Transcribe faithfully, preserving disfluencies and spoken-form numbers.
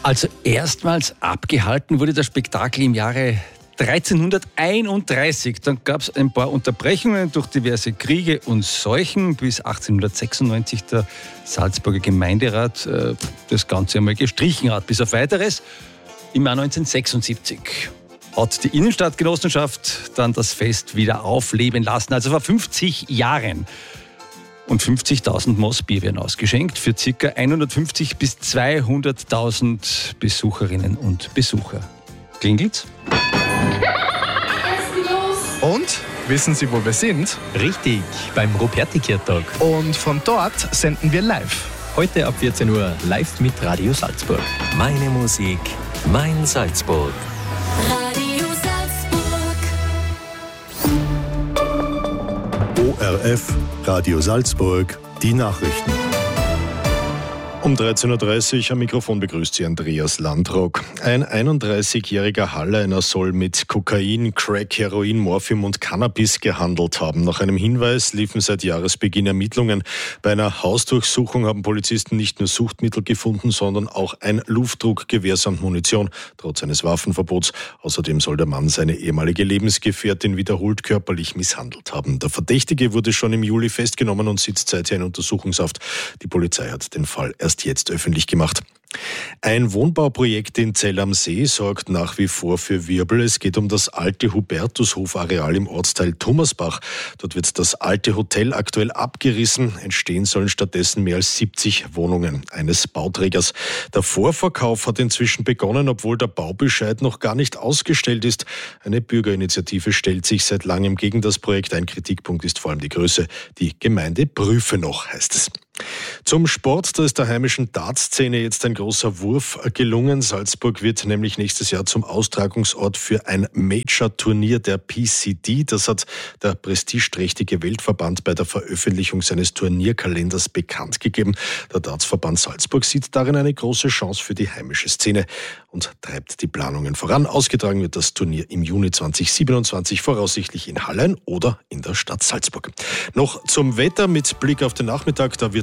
Also erstmals abgehalten wurde das Spektakel im Jahre dreizehnhunderteinunddreißig. Dann gab es ein paar Unterbrechungen durch diverse Kriege und Seuchen, bis achtzehnhundertsechsundneunzig der Salzburger Gemeinderat äh, das Ganze einmal gestrichen hat. Bis auf Weiteres im Jahr neunzehnhundertsechsundsiebzig hat die Innenstadtgenossenschaft dann das Fest wieder aufleben lassen. Also vor fünfzig Jahren. Und fünfzigtausend Moss Bier werden ausgeschenkt für ca. hundertfünfzig bis zweihunderttausend Besucherinnen und Besucher. Klingelt's? Und? Wissen Sie, wo wir sind? Richtig, beim Ruperti-Kirtag. Und von dort senden wir live. Heute ab vierzehn Uhr live mit Radio Salzburg. Meine Musik, mein Salzburg. Radio Salzburg. O R F, Radio Salzburg, die Nachrichten. Um dreizehn Uhr dreißig am Mikrofon begrüßt Sie Andreas Landrock. Ein einunddreißigjähriger Halleiner soll mit Kokain, Crack, Heroin, Morphium und Cannabis gehandelt haben. Nach einem Hinweis liefen seit Jahresbeginn Ermittlungen. Bei einer Hausdurchsuchung haben Polizisten nicht nur Suchtmittel gefunden, sondern auch ein Luftdruckgewehr samt Munition, trotz eines Waffenverbots. Außerdem soll der Mann seine ehemalige Lebensgefährtin wiederholt körperlich misshandelt haben. Der Verdächtige wurde schon im Juli festgenommen und sitzt seither in Untersuchungshaft. Die Polizei hat den Fall erst jetzt öffentlich gemacht. Ein Wohnbauprojekt in Zell am See sorgt nach wie vor für Wirbel. Es geht um das alte Hubertushof-Areal im Ortsteil Thomasbach. Dort wird das alte Hotel aktuell abgerissen. Entstehen sollen stattdessen mehr als siebzig Wohnungen eines Bauträgers. Der Vorverkauf hat inzwischen begonnen, obwohl der Baubescheid noch gar nicht ausgestellt ist. Eine Bürgerinitiative stellt sich seit langem gegen das Projekt. Ein Kritikpunkt ist vor allem die Größe. Die Gemeinde prüfe noch, heißt es. Zum Sport, da ist der heimischen Dartszene jetzt ein großer Wurf gelungen. Salzburg wird nämlich nächstes Jahr zum Austragungsort für ein Major-Turnier der P C D. Das hat der prestigeträchtige Weltverband bei der Veröffentlichung seines Turnierkalenders bekannt gegeben. Der Dartsverband Salzburg sieht darin eine große Chance für die heimische Szene und treibt die Planungen voran. Ausgetragen wird das Turnier im Juni zweitausendsiebenundzwanzig, voraussichtlich in Hallein oder in der Stadt Salzburg. Noch zum Wetter mit Blick auf den Nachmittag, da wird